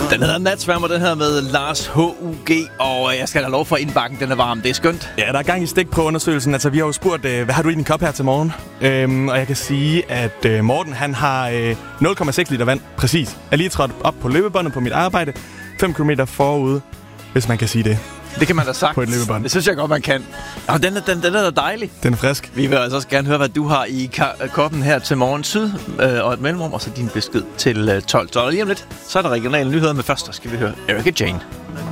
Den hedder Natsværmer, den her med Lars H.U.G. Og jeg skal da lov for indbakken, den er varm. Det er skønt. Ja, der er gang i stik på undersøgelsen. Altså, vi har jo spurgt, hvad har du i din kop her til morgen? Og jeg kan sige, at Morten, han har 0,6 liter vand, præcis. Jeg er lige trådt op på løbebåndet på mit arbejde. 5 km forud, hvis man kan sige det. Det kan man da sagt. På et løbebånd. Det synes jeg godt, man kan. Og den er da dejlig. Den er frisk. Vi vil altså også gerne høre, hvad du har i koppen her til morgen syd. Og et mellemrum, og så din besked til 12. Så lige om lidt, så er der regionale nyheder, men først skal vi høre Erika Jane.